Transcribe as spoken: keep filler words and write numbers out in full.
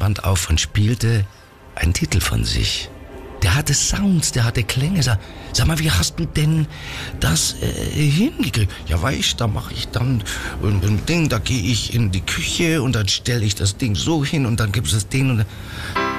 Tonband auf und spielte einen Titel von sich. Der hatte Sounds, der hatte Klänge. Sag, sag mal, wie hast du denn das äh, hingekriegt? Ja, weißt, da mache ich dann ein, ein Ding, da gehe ich in die Küche und dann stelle ich das Ding so hin und dann gibt es das Ding und